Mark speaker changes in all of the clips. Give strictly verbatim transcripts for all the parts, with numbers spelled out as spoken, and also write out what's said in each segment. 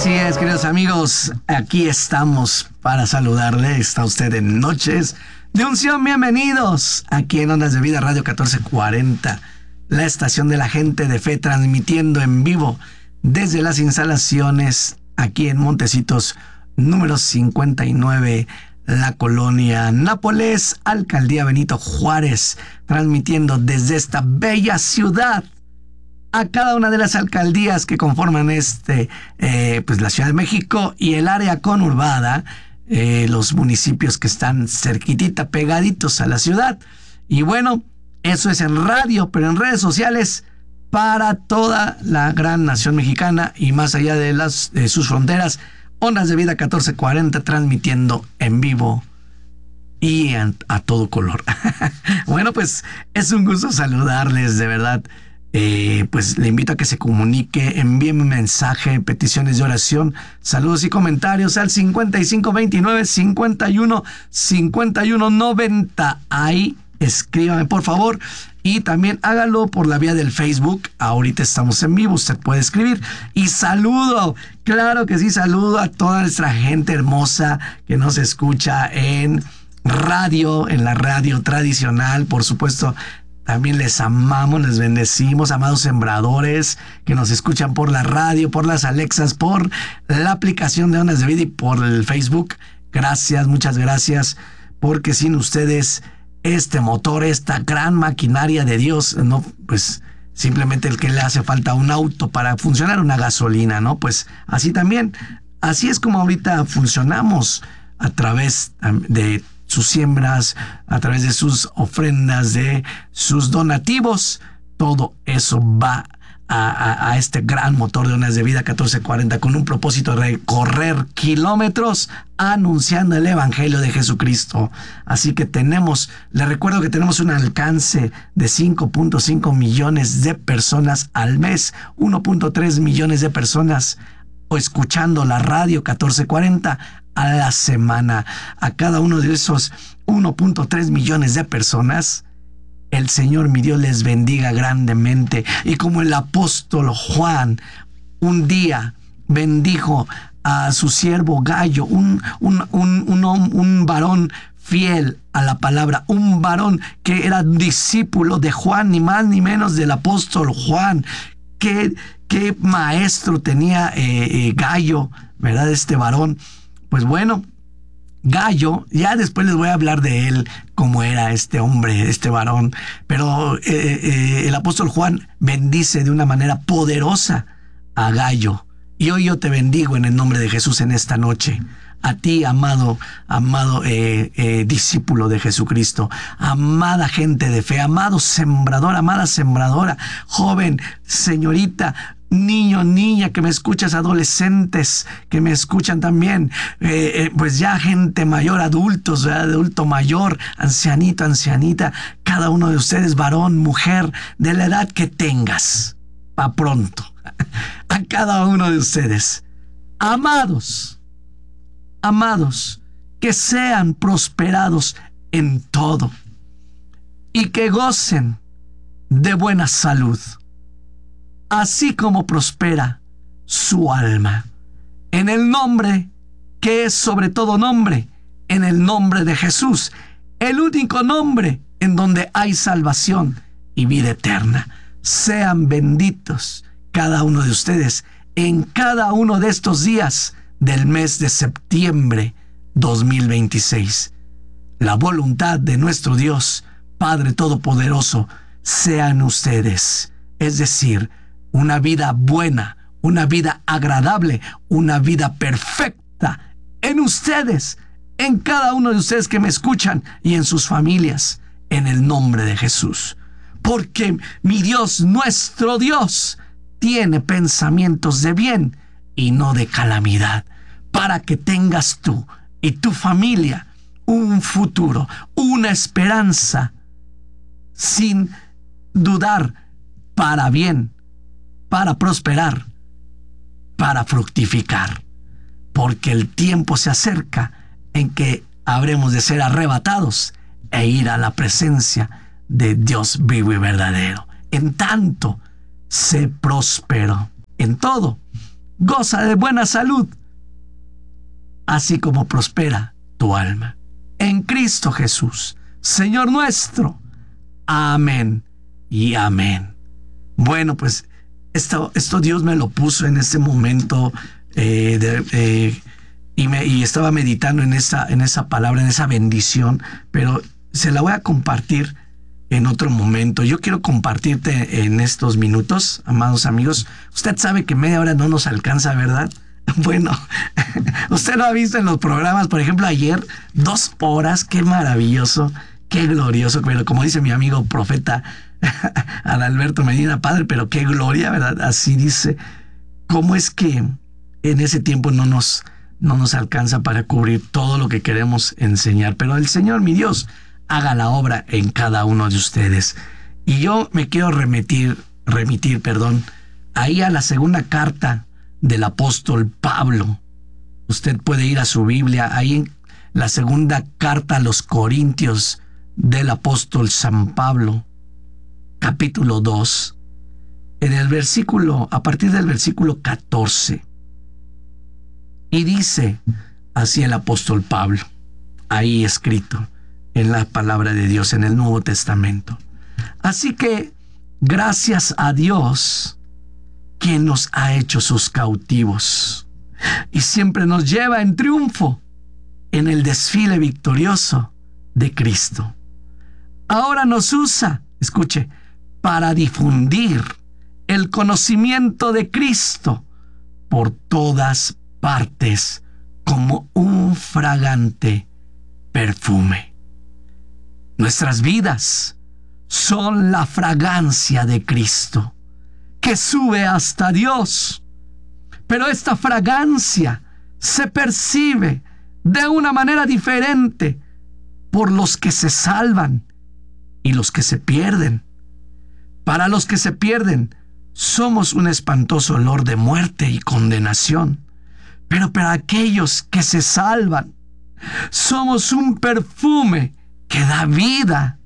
Speaker 1: Así es, queridos amigos, aquí estamos para saludarle. Está usted en Noches de Unción. Bienvenidos aquí en Ondas de Vida Radio catorce cuarenta, la estación de la gente de fe, transmitiendo en vivo desde las instalaciones aquí en Montecitos número cincuenta y nueve, la colonia Nápoles, Alcaldía Benito Juárez, transmitiendo desde esta bella ciudad a cada una de las alcaldías que conforman este, eh, pues la Ciudad de México y el área conurbada, eh, los municipios que están cerquitita, pegaditos a la ciudad. Y bueno, eso es en radio, pero en redes sociales para toda la gran nación mexicana y más allá de, las, de sus fronteras. Ondas de Vida catorce cuarenta, transmitiendo en vivo y a, a todo color. Bueno, pues es un gusto saludarles, de verdad. Eh, pues le invito a que se comunique, envíe un mensaje, peticiones de oración, saludos y comentarios al cincuenta y cinco veintinueve cincuenta y uno cincuenta y uno noventa. Ahí escríbame, por favor, y también hágalo por la vía del Facebook. Ahorita estamos en vivo, usted puede escribir. Y saludo, claro que sí, saludo a toda nuestra gente hermosa que nos escucha en radio, en la radio tradicional, por supuesto. También les amamos, les bendecimos, amados sembradores que nos escuchan por la radio, por las Alexas, por la aplicación de Ondas de Vida y por el Facebook. Gracias, muchas gracias, porque sin ustedes este motor, esta gran maquinaria de Dios, no, pues simplemente el que le hace falta un auto para funcionar, una gasolina, ¿no? Pues así también, así es como ahorita funcionamos a través de sus siembras, a través de sus ofrendas, de sus donativos. Todo eso va a, a, a este gran motor de Ondas de Vida catorce cuarenta con un propósito de recorrer kilómetros anunciando el Evangelio de Jesucristo. Así que tenemos, les recuerdo que tenemos un alcance de cinco punto cinco millones de personas al mes, uno punto tres millones de personas o escuchando la radio catorce cuarenta a la semana. A cada uno de esos uno punto tres millones de personas, el Señor mi Dios les bendiga grandemente. Y como el apóstol Juan un día bendijo a su siervo Gallo, un, un, un, un, un varón fiel a la palabra, un varón que era discípulo de Juan, ni más ni menos del apóstol Juan. Qué, qué maestro tenía eh, eh, Gallo, ¿verdad? Este varón. Pues bueno, Gallo, ya después les voy a hablar de él, cómo era este hombre, este varón, pero eh, eh, el apóstol Juan bendice de una manera poderosa a Gallo. Y hoy yo te bendigo en el nombre de Jesús en esta noche. A ti, amado, amado eh, eh, discípulo de Jesucristo, amada gente de fe, amado sembrador, amada sembradora, joven, señorita, niño, niña, que me escuchas, adolescentes que me escuchan también, eh, eh, pues ya gente mayor, adultos, ¿verdad? Adulto mayor, ancianito, ancianita, cada uno de ustedes, varón, mujer, de la edad que tengas, pa' pronto, a cada uno de ustedes, amados, amados, que sean prosperados en todo y que gocen de buena salud, así como prospera su alma. En el nombre que es sobre todo nombre, en el nombre de Jesús, el único nombre en donde hay salvación y vida eterna. Sean benditos cada uno de ustedes en cada uno de estos días del mes de septiembre dos mil veintiséis. La voluntad de nuestro Dios, Padre Todopoderoso, sea en ustedes, es decir, una vida buena, una vida agradable, una vida perfecta en ustedes, en cada uno de ustedes que me escuchan y en sus familias, en el nombre de Jesús. Porque mi Dios, nuestro Dios, tiene pensamientos de bien y no de calamidad, para que tengas tú y tu familia un futuro, una esperanza, sin dudar, para bien, para prosperar, para fructificar, porque el tiempo se acerca en que habremos de ser arrebatados e ir a la presencia de Dios vivo y verdadero. En tanto, sé próspero en todo goza de buena salud, así como prospera tu alma. En Cristo Jesús, Señor nuestro. Amén y amén. Bueno, pues esto, esto Dios me lo puso en este momento eh, de, eh, y, me, y estaba meditando en esa, en esa palabra, en esa bendición, pero se la voy a compartir en otro momento. Yo quiero compartirte en estos minutos, amados amigos. Usted sabe que media hora no nos alcanza, ¿verdad? Bueno, usted lo ha visto en los programas, por ejemplo, ayer, dos horas, qué maravilloso, qué glorioso, pero como dice mi amigo profeta Adalberto Medina, padre, pero qué gloria, ¿verdad? Así dice, cómo es que en ese tiempo no nos, no nos alcanza para cubrir todo lo que queremos enseñar, pero el Señor, mi Dios, haga la obra en cada uno de ustedes. Y yo me quiero remitir, remitir, perdón, ahí a la segunda carta del apóstol Pablo. Usted puede ir a su Biblia, ahí en la segunda carta a los Corintios del apóstol San Pablo, capítulo dos, en el versículo, a partir del versículo catorce. Y dice así el apóstol Pablo, ahí escrito en la palabra de Dios en el Nuevo Testamento. Así que, gracias a Dios, quien nos ha hecho sus cautivos y siempre nos lleva en triunfo en el desfile victorioso de Cristo. Ahora nos usa, escuche, para difundir el conocimiento de Cristo por todas partes como un fragante perfume. Nuestras vidas son la fragancia de Cristo que sube hasta Dios. Pero esta fragancia se percibe de una manera diferente por los que se salvan y los que se pierden. Para los que se pierden, somos un espantoso olor de muerte y condenación. Pero para aquellos que se salvan, somos un perfume que da vida.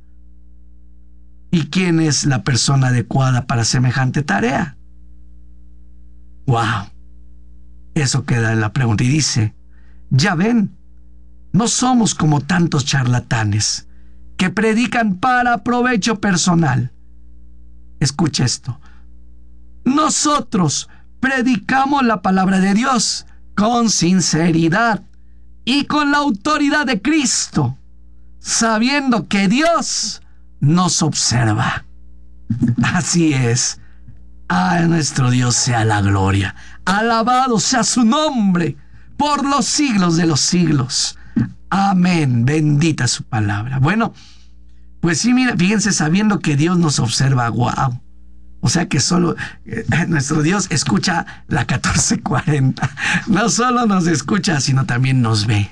Speaker 1: ¿Y quién es la persona adecuada para semejante tarea? ¡Wow! Eso queda en la pregunta. Y dice, ya ven, no somos como tantos charlatanes que predican para provecho personal. Escucha esto. Nosotros predicamos la palabra de Dios con sinceridad y con la autoridad de Cristo, sabiendo que Dios nos observa. Así es. A nuestro Dios sea la gloria. Alabado sea su nombre por los siglos de los siglos. Amén. Bendita su palabra. Bueno, pues sí, mira, fíjense, sabiendo que Dios nos observa. Wow. O sea que solo eh, nuestro Dios escucha la catorce cuarenta. No solo nos escucha, sino también nos ve.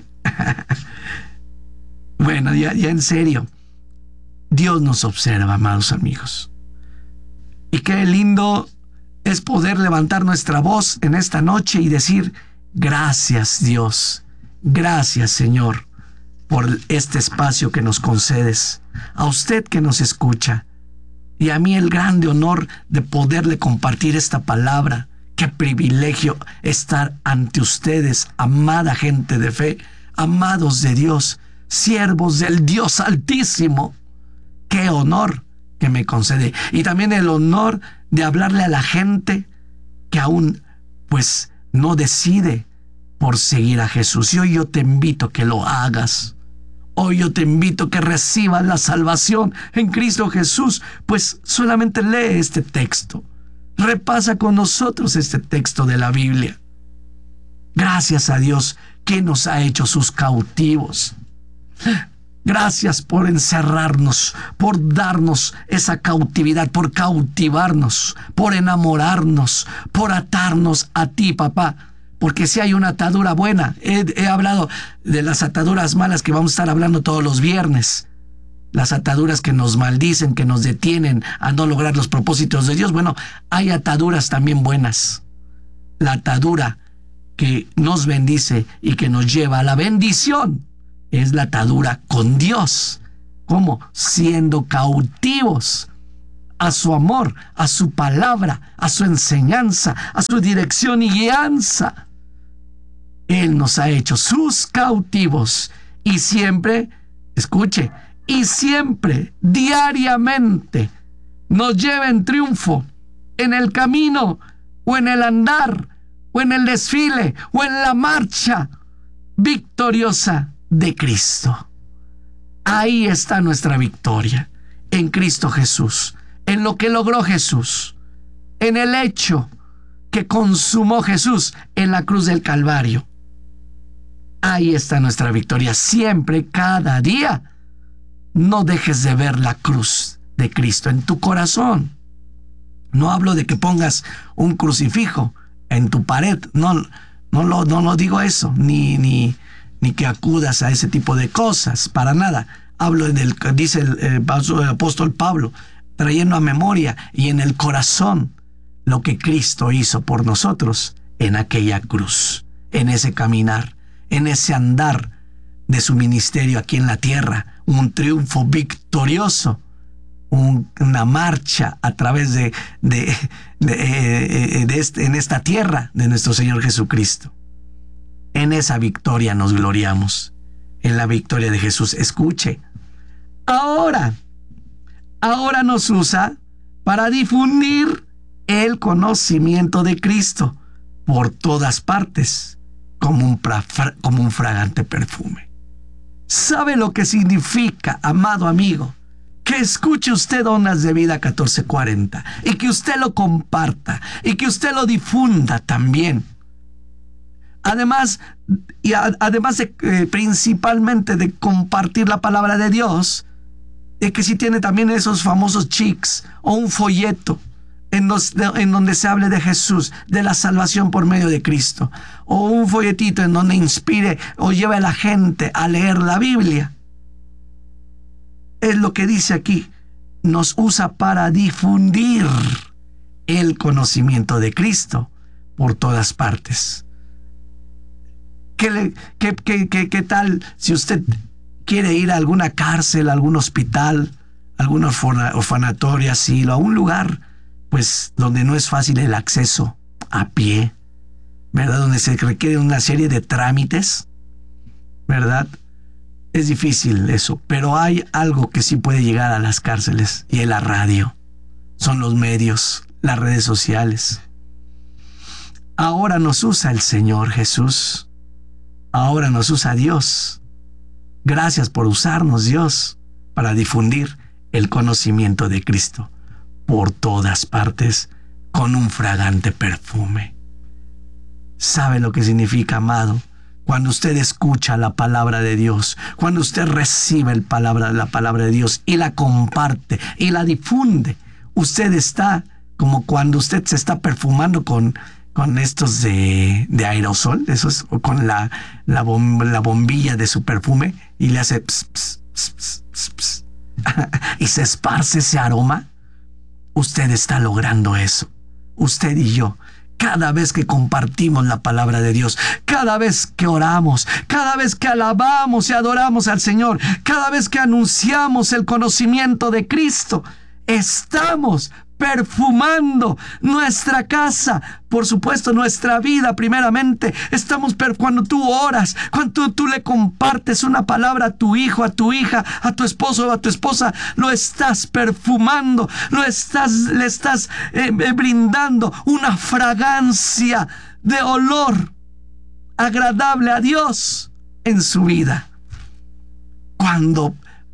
Speaker 1: Bueno, ya, ya en serio. Dios nos observa, amados amigos. Y qué lindo es poder levantar nuestra voz en esta noche y decir, gracias Dios, gracias Señor, por este espacio que nos concedes. A usted que nos escucha, y a mí el grande honor de poderle compartir esta palabra. Qué privilegio estar ante ustedes, amada gente de fe, amados de Dios, siervos del Dios Altísimo. Qué honor que me concede. Y también el honor de hablarle a la gente que aún pues no decide por seguir a Jesús. Y hoy yo te invito a que lo hagas. Hoy yo te invito a que recibas la salvación en Cristo Jesús. Pues solamente lee este texto. Repasa con nosotros este texto de la Biblia. Gracias a Dios que nos ha hecho sus cautivos. Gracias por encerrarnos, por darnos esa cautividad, por cautivarnos, por enamorarnos, por atarnos a ti, papá. Porque si hay una atadura buena, he, he hablado de las ataduras malas que vamos a estar hablando todos los viernes. Las ataduras que nos maldicen, que nos detienen a no lograr los propósitos de Dios. Bueno, hay ataduras también buenas. La atadura que nos bendice y que nos lleva a la bendición es la atadura con Dios. ¿Cómo? Siendo cautivos a su amor, a su palabra, a su enseñanza, a su dirección y guianza. Él nos ha hecho sus cautivos y siempre, escuche, y siempre, diariamente, nos lleva en triunfo en el camino o en el andar o en el desfile o en la marcha victoriosa de Cristo. Ahí está nuestra victoria, en Cristo Jesús, en lo que logró Jesús, en el hecho que consumó Jesús en la cruz del Calvario. Ahí está nuestra victoria, siempre, cada día. No dejes de ver la cruz de Cristo en tu corazón. No hablo de que pongas un crucifijo en tu pared, no, no, lo, no lo digo eso, ni, ni, ni que acudas a ese tipo de cosas, para nada. Hablo del, dice el, el, el apóstol Pablo, trayendo a memoria y en el corazón lo que Cristo hizo por nosotros en aquella cruz, en ese caminar, en ese andar de su ministerio aquí en la tierra, un triunfo victorioso, un, una marcha a través de, de, de, de este, en esta tierra de nuestro Señor Jesucristo. En esa victoria nos gloriamos, en la victoria de Jesús. Escuche, ahora, ahora nos usa para difundir el conocimiento de Cristo por todas partes, como un, pra, como un fragante perfume. ¿Sabe lo que significa, amado amigo? Que escuche usted Ondas de Vida catorce cuarenta y que usted lo comparta y que usted lo difunda también. Además, y a, además de eh, principalmente de compartir la palabra de Dios, de que si tiene también esos famosos chics o un folleto en, los, de, en donde se hable de Jesús, de la salvación por medio de Cristo, o un folletito en donde inspire o lleve a la gente a leer la Biblia. Es lo que dice aquí, nos usa para difundir el conocimiento de Cristo por todas partes. ¿Qué, le, qué, qué, qué, qué tal si usted quiere ir a alguna cárcel, a algún hospital, a algún orfanatorio, asilo, a un lugar pues donde no es fácil el acceso a pie, ¿verdad? Donde se requiere una serie de trámites, ¿verdad? Es difícil eso, pero hay algo que sí puede llegar a las cárceles y es la radio. Son los medios, las redes sociales. Ahora nos usa el Señor Jesús. Ahora nos usa Dios. Gracias por usarnos, Dios, para difundir el conocimiento de Cristo por todas partes con un fragante perfume. ¿Sabe lo que significa, amado? Cuando usted escucha la palabra de Dios, cuando usted recibe el palabra, la palabra de Dios y la comparte y la difunde, usted está como cuando usted se está perfumando con, con estos de, de aerosol, esos, o con la, la, bom, la bombilla de su perfume y le hace ps, ps, ps, ps, ps, ps, y se esparce ese aroma. Usted está logrando eso, usted y yo. Cada vez que compartimos la palabra de Dios, cada vez que oramos, cada vez que alabamos y adoramos al Señor, cada vez que anunciamos el conocimiento de Cristo, estamos perfumando nuestra casa, por supuesto nuestra vida primeramente. Estamos per cuando tú oras, cuando tú, tú le compartes una palabra a tu hijo, a tu hija, a tu esposo o a tu esposa, lo estás perfumando, lo estás, le estás eh, eh, brindando una fragancia de olor agradable a Dios en su vida. Cuando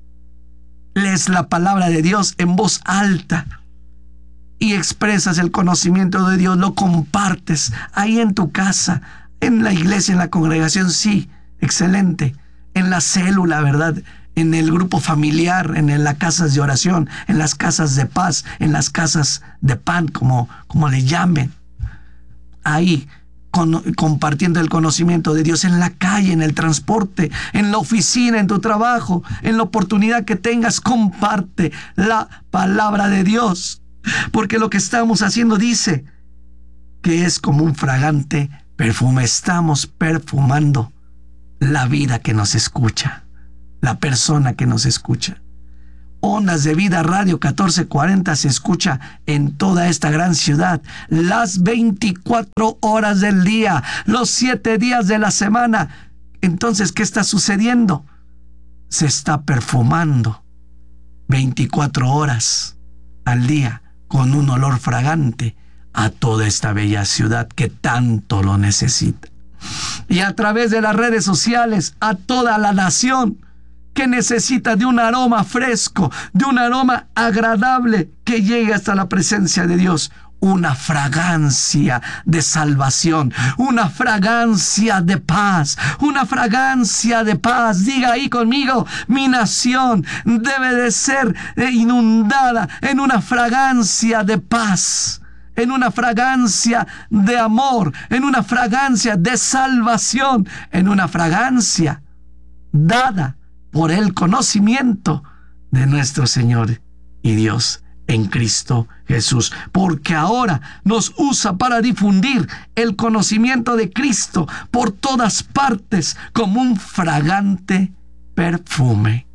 Speaker 1: lees la palabra de Dios en voz alta y expresas el conocimiento de Dios, lo compartes ahí en tu casa, en la iglesia, en la congregación, sí, excelente, en la célula, ¿verdad? En el grupo familiar, en, en las casas de oración, en las casas de paz, en las casas de pan, como, como le llamen. Ahí, con, compartiendo el conocimiento de Dios en la calle, en el transporte, en la oficina, en tu trabajo, en la oportunidad que tengas, comparte la palabra de Dios. Porque lo que estamos haciendo dice que es como un fragante perfume. Estamos perfumando la vida que nos escucha, la persona que nos escucha. Ondas de Vida Radio catorce cuarenta se escucha en toda esta gran ciudad, las veinticuatro horas del día, los siete días de la semana. Entonces, ¿qué está sucediendo? Se está perfumando veinticuatro horas al día con un olor fragante a toda esta bella ciudad que tanto lo necesita. Y a través de las redes sociales, a toda la nación que necesita de un aroma fresco, de un aroma agradable que llegue hasta la presencia de Dios. Una fragancia de salvación, una fragancia de paz, una fragancia de paz. Diga ahí conmigo, mi nación debe de ser inundada en una fragancia de paz, en una fragancia de amor, en una fragancia de salvación, en una fragancia dada por el conocimiento de nuestro Señor y Dios en Cristo Jesús, porque ahora nos usa para difundir el conocimiento de Cristo por todas partes como un fragante perfume.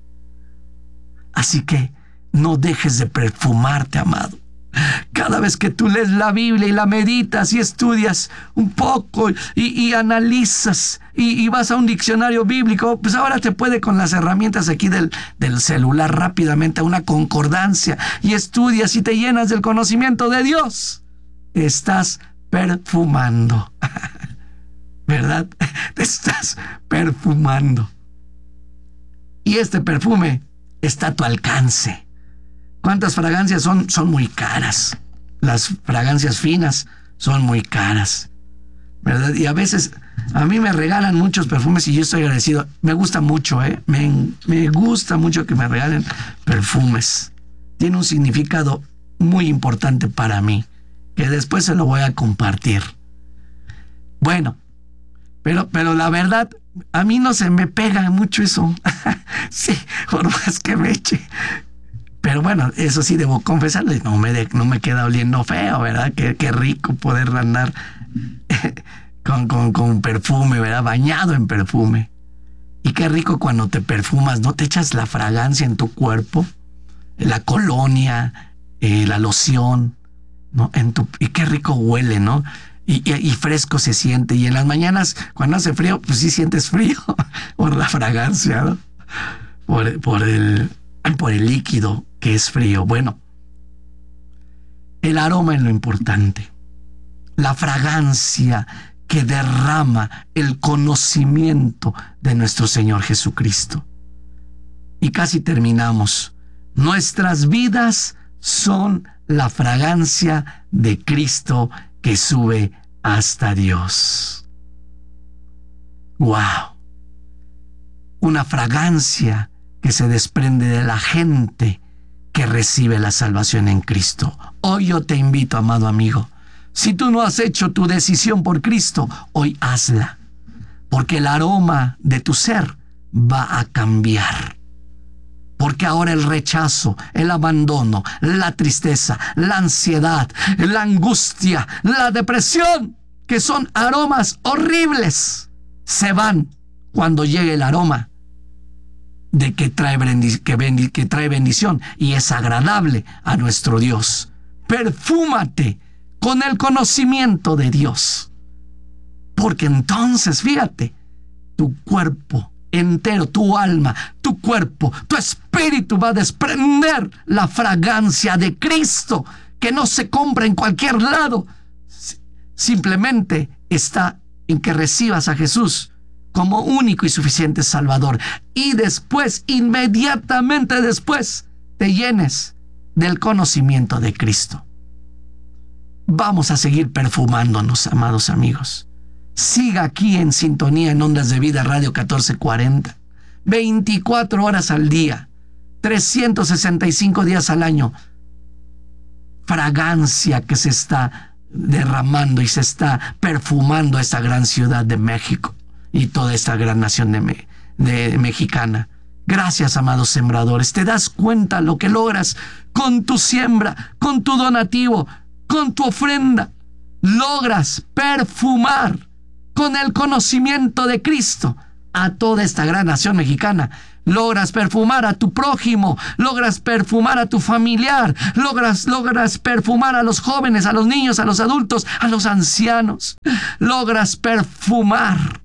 Speaker 1: Así que no dejes de perfumarte, amado. Cada vez que tú lees la Biblia y la meditas y estudias un poco y, y analizas y, y vas a un diccionario bíblico, pues ahora te puede con las herramientas aquí del, del celular rápidamente a una concordancia y estudias y te llenas del conocimiento de Dios. Estás perfumando, ¿verdad? Te estás perfumando. Y este perfume está a tu alcance. ¿Cuántas fragancias son? Son muy caras. Las fragancias finas son muy caras, ¿verdad? Y a veces a mí me regalan muchos perfumes y yo estoy agradecido. Me gusta mucho, ¿eh? Me, me gusta mucho que me regalen perfumes. Tiene un significado muy importante para mí, que después se lo voy a compartir. Bueno, pero, pero la verdad, a mí no se me pega mucho eso. Sí, por más que me eche. Pero bueno, eso sí debo confesarles, no me, de, no me queda oliendo feo, ¿verdad? Qué, qué rico poder andar con, con, con perfume, ¿verdad? Bañado en perfume. Y qué rico cuando te perfumas, ¿no? Te echas la fragancia en tu cuerpo, la colonia, eh, la loción, ¿no? En tu, y qué rico huele, ¿no? Y, y, y fresco se siente. Y en las mañanas, cuando hace frío, pues sí sientes frío por la fragancia, ¿no? Por, por el... por el líquido que es frío. Bueno, el aroma es lo importante. La fragancia que derrama el conocimiento de nuestro Señor Jesucristo. Y casi terminamos. Nuestras vidas son la fragancia de Cristo que sube hasta Dios. ¡Wow! Una fragancia que se desprende de la gente que recibe la salvación en Cristo. Hoy yo te invito, amado amigo, si tú no has hecho tu decisión por Cristo, hoy hazla, porque el aroma de tu ser va a cambiar. Porque ahora el rechazo, el abandono, la tristeza, la ansiedad, la angustia, la depresión, que son aromas horribles, se van cuando llegue el aroma de que trae, bendic- que, bendi- que trae bendición y es agradable a nuestro Dios. Perfúmate con el conocimiento de Dios, porque entonces, fíjate, tu cuerpo entero, tu alma, tu cuerpo, tu espíritu va a desprender la fragancia de Cristo, que no se compra en cualquier lado. Simplemente está en que recibas a Jesús como único y suficiente Salvador. Y después, inmediatamente después, te llenes del conocimiento de Cristo. Vamos a seguir perfumándonos, amados amigos. Siga aquí en sintonía en Ondas de Vida Radio catorce cuarenta. veinticuatro horas al día, trescientos sesenta y cinco días al año. Fragancia que se está derramando y se está perfumando esta gran ciudad de México y toda esta gran nación de, me, de mexicana. Gracias, amados sembradores. ¿Te das cuenta lo que logras con tu siembra, con tu donativo, con tu ofrenda? Logras perfumar con el conocimiento de Cristo a toda esta gran nación mexicana. logras perfumar a tu prójimo, logras perfumar a tu familiar, logras, logras perfumar a los jóvenes, a los niños, a los adultos, a los ancianos, logras perfumar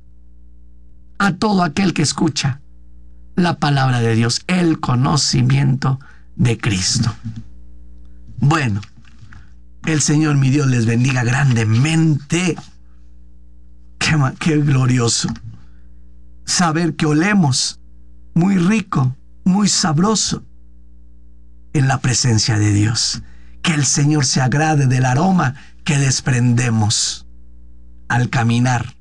Speaker 1: a todo aquel que escucha la palabra de Dios, el conocimiento de Cristo. Bueno, el Señor mi Dios les bendiga grandemente. Qué, qué glorioso saber que olemos muy rico, muy sabroso en la presencia de Dios. Que el Señor se agrade del aroma que desprendemos al caminar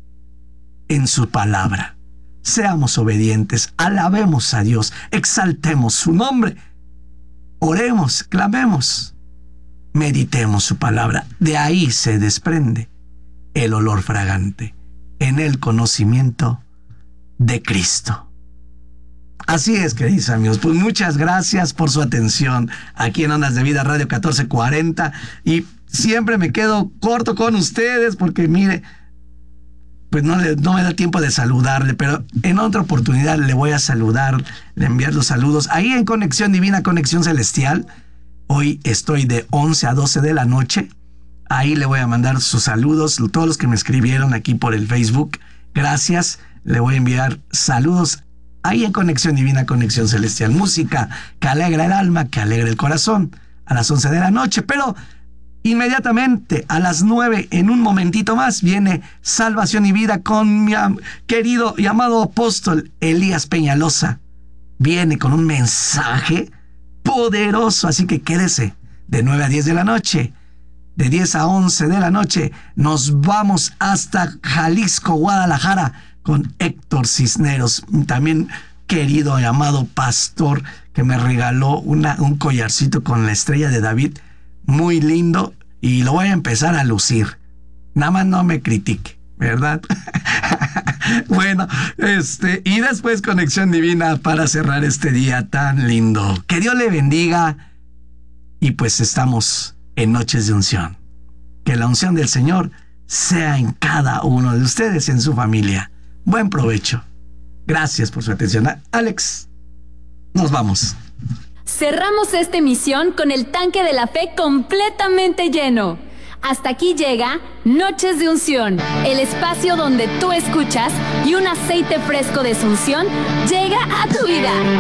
Speaker 1: en su palabra. Seamos obedientes, alabemos a Dios, exaltemos su nombre, oremos, clamemos, meditemos su palabra. De ahí se desprende el olor fragante en el conocimiento de Cristo. Así es, queridos amigos, pues muchas gracias por su atención aquí en Ondas de Vida Radio catorce cuarenta, y siempre me quedo corto con ustedes porque mire, pues no, le, no me da tiempo de saludarle, pero en otra oportunidad le voy a saludar, le enviar los saludos ahí en Conexión Divina, Conexión Celestial. Hoy estoy de once a doce de la noche, ahí le voy a mandar sus saludos, todos los que me escribieron aquí por el Facebook, gracias, le voy a enviar saludos ahí en Conexión Divina, Conexión Celestial. Música que alegra el alma, que alegra el corazón, a las once de la noche. Pero inmediatamente a las nueve, en un momentito más, viene Salvación y Vida con mi querido y amado apóstol Elías Peñalosa. Viene con un mensaje poderoso, así que quédese de nueve a diez de la noche. De diez a once de la noche nos vamos hasta Jalisco, Guadalajara, con Héctor Cisneros, también querido y amado pastor, que me regaló una, un collarcito con la estrella de David, muy lindo, y lo voy a empezar a lucir. Nada más no me critique, ¿verdad? Bueno, este, y después Conexión Divina para cerrar este día tan lindo. Que Dios le bendiga, y pues estamos en Noches de Unción. Que la unción del Señor sea en cada uno de ustedes, en su familia. Buen provecho. Gracias por su atención. Alex, nos vamos.
Speaker 2: Cerramos esta emisión con el tanque de la fe completamente lleno. Hasta aquí llega Noches de Unción, el espacio donde tú escuchas y un aceite fresco de unción llega a tu vida.